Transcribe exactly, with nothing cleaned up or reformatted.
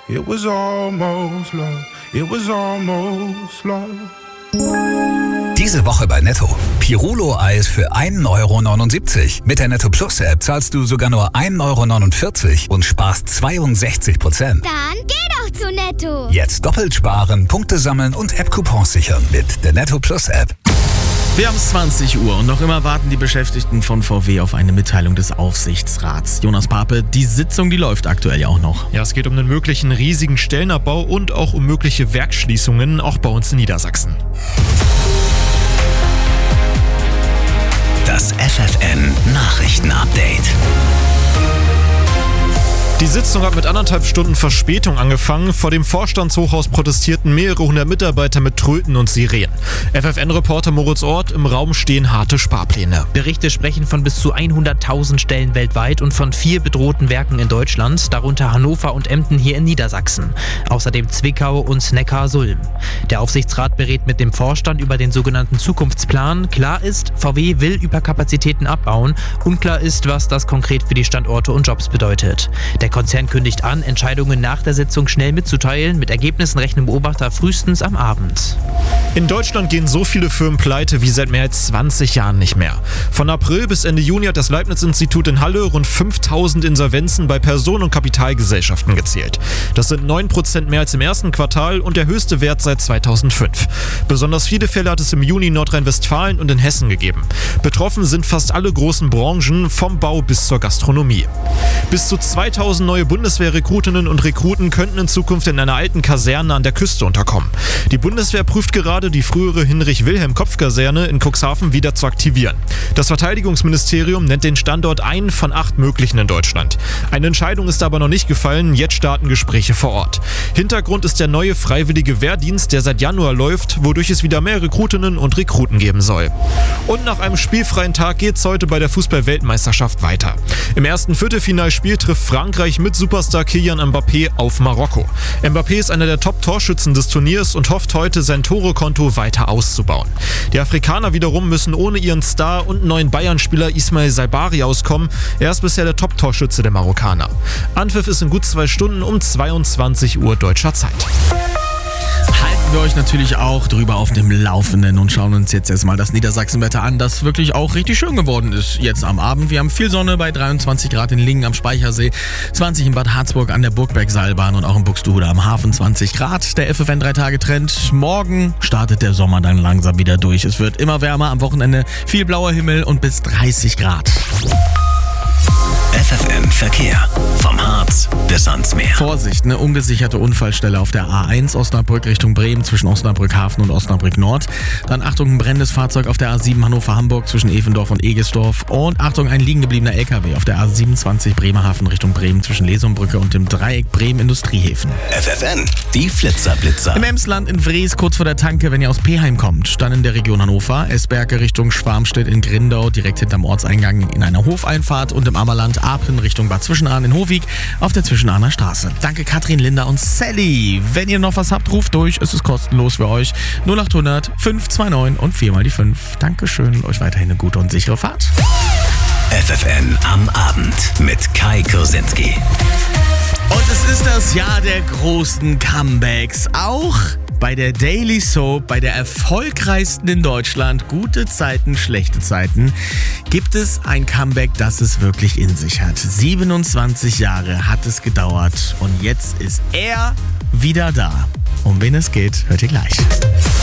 It was almost love. It was almost love. Diese Woche bei Netto. Pirulo-Eis für ein Euro neunundsiebzig. Mit der Netto Plus App zahlst du sogar nur ein Euro neunundvierzig und sparst zweiundsechzig Prozent. Dann geh doch zu Netto. Jetzt doppelt sparen, Punkte sammeln und App-Coupons sichern mit der Netto Plus App. Wir haben es zwanzig Uhr und noch immer warten die Beschäftigten von V W auf eine Mitteilung des Aufsichtsrats. Jonas Pape, die Sitzung, die läuft aktuell ja auch noch. Ja, es geht um einen möglichen riesigen Stellenabbau und auch um mögliche Werksschließungen, auch bei uns in Niedersachsen. Das F F N Nachrichten-Update. Die Sitzung hat mit anderthalb Stunden Verspätung angefangen. Vor dem Vorstandshochhaus protestierten mehrere hundert Mitarbeiter mit Tröten und Sirenen. F F N-Reporter Moritz Ort, im Raum stehen harte Sparpläne. Berichte sprechen von bis zu hunderttausend Stellen weltweit und von vier bedrohten Werken in Deutschland, darunter Hannover und Emden hier in Niedersachsen. Außerdem Zwickau und Neckarsulm. Der Aufsichtsrat berät mit dem Vorstand über den sogenannten Zukunftsplan. Klar ist, V W will Überkapazitäten abbauen. Unklar ist, was das konkret für die Standorte und Jobs bedeutet. Der Konzern kündigt an, Entscheidungen nach der Sitzung schnell mitzuteilen. Mit Ergebnissen rechnen Beobachter frühestens am Abend. In Deutschland gehen so viele Firmen pleite wie seit mehr als zwanzig Jahren nicht mehr. Von April bis Ende Juni hat das Leibniz-Institut in Halle rund fünftausend Insolvenzen bei Personen- und Kapitalgesellschaften gezählt. Das sind neun Prozent mehr als im ersten Quartal und der höchste Wert seit zweitausendfünf. Besonders viele Fälle hat es im Juni in Nordrhein-Westfalen und in Hessen gegeben. Betroffen sind fast alle großen Branchen, vom Bau bis zur Gastronomie. Bis zu zweitausend neue Bundeswehr-Rekrutinnen und Rekruten könnten in Zukunft in einer alten Kaserne an der Küste unterkommen. Die Bundeswehr prüft gerade, die frühere Hinrich-Wilhelm-Kopf-Kaserne in Cuxhaven wieder zu aktivieren. Das Verteidigungsministerium nennt den Standort einen von acht möglichen in Deutschland. Eine Entscheidung ist aber noch nicht gefallen, jetzt starten Gespräche vor Ort. Hintergrund ist der neue freiwillige Wehrdienst, der seit Januar läuft, wodurch es wieder mehr Rekrutinnen und Rekruten geben soll. Und nach einem spielfreien Tag geht's heute bei der Fußball-Weltmeisterschaft weiter. Im ersten Viertelfinalspiel trifft Frankreich mit Superstar Kylian Mbappé auf Marokko. Mbappé ist einer der Top-Torschützen des Turniers und hofft heute, sein Torekonto weiter auszubauen. Die Afrikaner wiederum müssen ohne ihren Star und neuen Bayern-Spieler Ismail Saibari auskommen. Er ist bisher der Top-Torschütze der Marokkaner. Anpfiff ist in gut zwei Stunden um zweiundzwanzig Uhr deutscher Zeit. Halten wir euch natürlich auch drüber auf dem Laufenden und schauen uns jetzt erstmal das Niedersachsenwetter an, das wirklich auch richtig schön geworden ist jetzt am Abend. Wir haben viel Sonne bei dreiundzwanzig Grad in Lingen am Speichersee, zwanzig in Bad Harzburg an der Burgbergseilbahn und auch in Buxtehude am Hafen zwanzig Grad. Der F F N drei Tage Trend. Morgen startet der Sommer dann langsam wieder durch. Es wird immer wärmer, am Wochenende viel blauer Himmel und bis dreißig Grad. F F N Verkehr. Vom Harz bis ans Meer. Vorsicht, eine ungesicherte Unfallstelle auf der A eins Osnabrück Richtung Bremen zwischen Osnabrück Hafen und Osnabrück Nord. Dann Achtung, ein brennendes Fahrzeug auf der A sieben Hannover-Hamburg zwischen Evendorf und Egesdorf. Und Achtung, ein liegen gebliebener L K W auf der A siebenundzwanzig Bremerhaven Richtung Bremen zwischen Lesumbrücke und dem Dreieck Bremen-Industriehäfen. F F N, die Flitzer-Blitzer. Im Emsland in Wrees, kurz vor der Tanke, wenn ihr aus Peheim kommt. Dann in der Region Hannover, Esberge Richtung Schwarmstedt in Grindau, direkt hinterm Ortseingang in einer Hofeinfahrt. Und im Ammerland Apren Richtung Bad Zwischenahn in Hovig auf der Zwischenahner Straße. Danke Katrin, Linda und Sally. Wenn ihr noch was habt, ruft durch. Es ist kostenlos für euch. null acht hundert fünf zwei neun und vier mal die fünf. Dankeschön. Euch weiterhin eine gute und sichere Fahrt. F F N am Abend mit Kai Kursinski. Und es ist das Jahr der großen Comebacks. Auch bei der Daily Soap, bei der erfolgreichsten in Deutschland, gute Zeiten, schlechte Zeiten, gibt es ein Comeback, das es wirklich in sich hat. siebenundzwanzig Jahre hat es gedauert und jetzt ist er wieder da. Um wen es geht, hört ihr gleich.